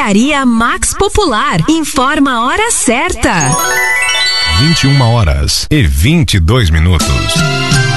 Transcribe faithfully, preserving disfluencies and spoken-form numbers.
Drogaria Max Popular. Informa a hora certa. vinte e uma horas e vinte e dois minutos.